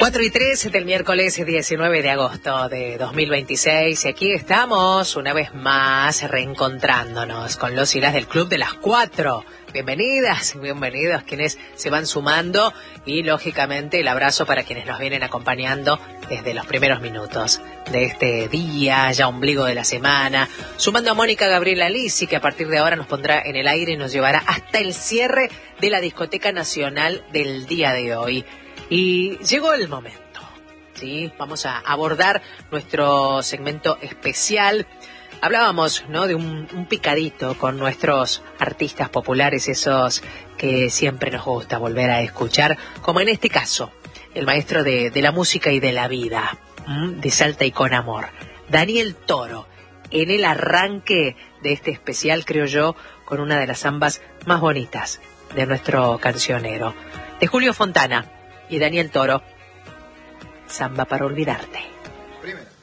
4:03 del miércoles 19 de agosto de 2026 y aquí estamos una vez más reencontrándonos con los y las del Club de las 4. Bienvenidas, bienvenidos quienes se van sumando y lógicamente el abrazo para quienes nos vienen acompañando desde los primeros minutos de este día, ya ombligo de la semana, sumando a Mónica Gabriela Lisi, que a partir de ahora nos pondrá en el aire y nos llevará hasta el cierre de la Discoteca Nacional del día de hoy. Y llegó el momento, ¿sí? Vamos a abordar nuestro segmento especial. Hablábamos, ¿no?, de un picadito con nuestros artistas populares, esos que siempre nos gusta volver a escuchar, como en este caso, el maestro de la música y de la vida, de Salta y con Amor, Daniel Toro, en el arranque de este especial, creo yo, con una de las zambas más bonitas de nuestro cancionero, de Julio Fontana y Daniel Toro, Samba para olvidarte. Primera.